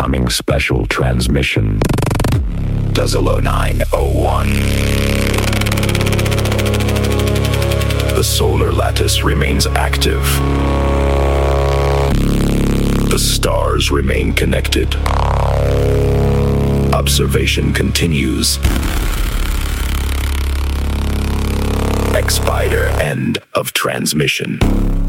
Incoming special transmission. Duzilo 901. The solar lattice remains active. The stars remain connected. Observation continues. X-Spider end of transmission.